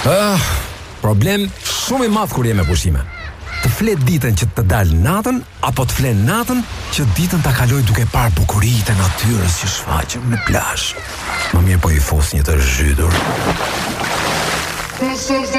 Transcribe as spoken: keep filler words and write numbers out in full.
Ah, problem shumë i madh kur je me pushime. Të flet ditën që të dalë natën, apo të flet natën që ditën ta kaloj duke parë bukuritë e natyrës që shfaqen në plazh. Më mirë po i fus një të zhytur.